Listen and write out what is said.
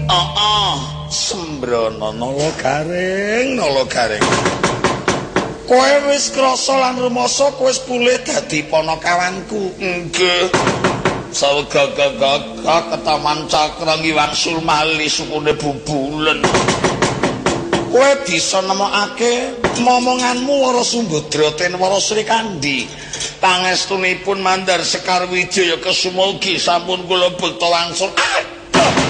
Sembrono nala garing. Kowe wis krasa lan rumasa kowe wis pulih dadi panakawanku. Nggih. Sawegagagag ketaman cakra ngiwang sulmali sukune bubulen. Kowe bisa nemokake momonganmu Wara Sumbadra Tenwara Sri Kandi. Pangestunipun Mandar Sekar Wijaya Kesuma ugi sampun kula bekta wangsul.